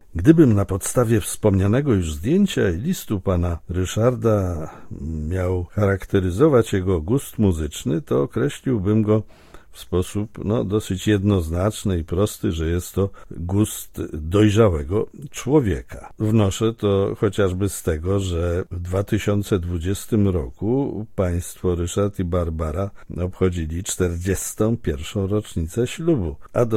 Gdybym na podstawie wspomnianego już zdjęcia i listu pana Ryszarda miał charakteryzować jego gust muzyczny, to określiłbym go w sposób dosyć jednoznaczny i prosty, że jest to gust dojrzałego człowieka. Wnoszę to chociażby z tego, że w 2020 roku państwo Ryszard i Barbara obchodzili 41. rocznicę ślubu, a do